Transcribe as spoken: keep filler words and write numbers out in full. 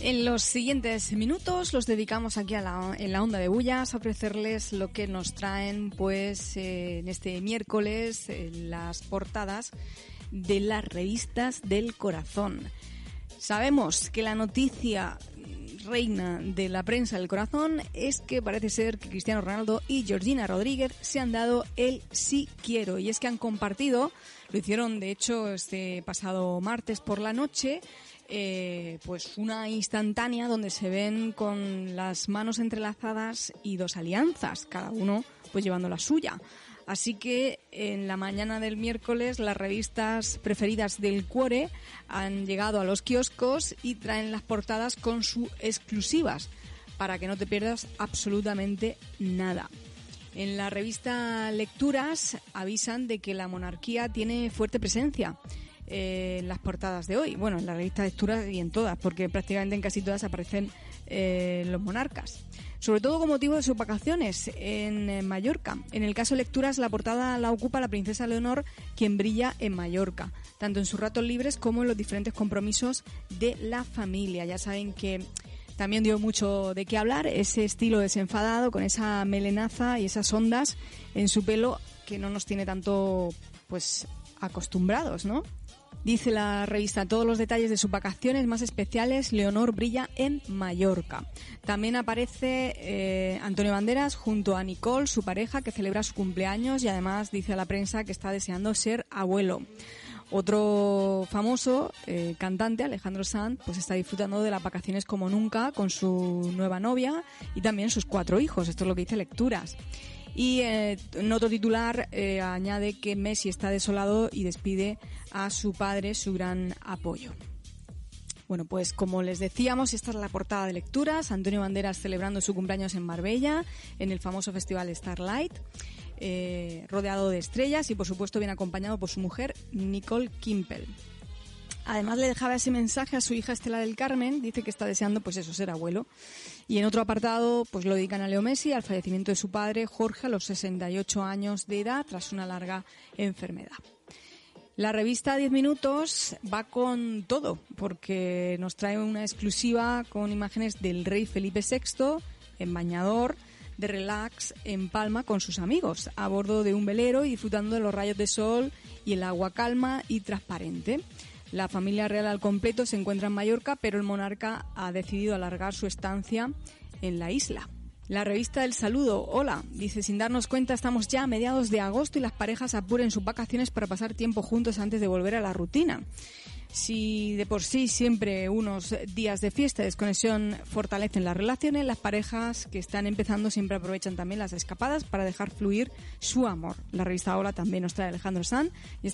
En los siguientes minutos los dedicamos aquí a la, en la Onda de Bullas a ofrecerles lo que nos traen pues eh, en este miércoles eh, las portadas de las revistas del corazón. Sabemos que la noticia reina de la prensa del corazón es que parece ser que Cristiano Ronaldo y Georgina Rodríguez se han dado el sí quiero, y es que han compartido, lo hicieron de hecho este pasado martes por la noche, Eh, pues una instantánea donde se ven con las manos entrelazadas y dos alianzas, cada uno pues llevando la suya. Así que en la mañana del miércoles las revistas preferidas del Cuore han llegado a los kioscos y traen las portadas con sus exclusivas para que no te pierdas absolutamente nada. En la revista Lecturas avisan de que la monarquía tiene fuerte presencia en las portadas de hoy. Bueno, en la revista Lecturas y en todas, porque prácticamente en casi todas aparecen eh, los monarcas. Sobre todo con motivo de sus vacaciones en, en Mallorca. En el caso Lecturas, la portada la ocupa la princesa Leonor, quien brilla en Mallorca, tanto en sus ratos libres como en los diferentes compromisos de la familia. Ya saben que también dio mucho de qué hablar, ese estilo desenfadado, con esa melenaza y esas ondas en su pelo que no nos tiene tanto pues acostumbrados, ¿no? Dice la revista, todos los detalles de sus vacaciones más especiales, Leonor brilla en Mallorca. También aparece eh, Antonio Banderas junto a Nicole, su pareja, que celebra su cumpleaños y además dice a la prensa que está deseando ser abuelo. Otro famoso eh, cantante, Alejandro Sanz, pues está disfrutando de las vacaciones como nunca con su nueva novia y también sus cuatro hijos. Esto es lo que dice Lecturas. Y eh, en otro titular eh, añade que Messi está desolado y despide a su padre su gran apoyo. Bueno, pues como les decíamos, esta es la portada de Lecturas. Antonio Banderas celebrando su cumpleaños en Marbella, en el famoso festival Starlight, eh, rodeado de estrellas y por supuesto bien acompañado por su mujer Nicole Kimpel. Además le dejaba ese mensaje a su hija Estela del Carmen, dice que está deseando pues eso, ser abuelo. Y en otro apartado pues lo dedican a Leo Messi, al fallecimiento de su padre Jorge a los sesenta y ocho años de edad tras una larga enfermedad. La revista diez minutos va con todo, porque nos trae una exclusiva con imágenes del rey Felipe sexto en bañador, de relax en Palma con sus amigos, a bordo de un velero y disfrutando de los rayos de sol y el agua calma y transparente. La familia real al completo se encuentra en Mallorca, pero el monarca ha decidido alargar su estancia en la isla. La revista El Saludo, hola, dice, sin darnos cuenta estamos ya a mediados de agosto y las parejas apuren sus vacaciones para pasar tiempo juntos antes de volver a la rutina. Si de por sí siempre unos días de fiesta y desconexión fortalecen las relaciones, las parejas que están empezando siempre aprovechan también las escapadas para dejar fluir su amor. La revista Hola también nos trae Alejandro Sanz.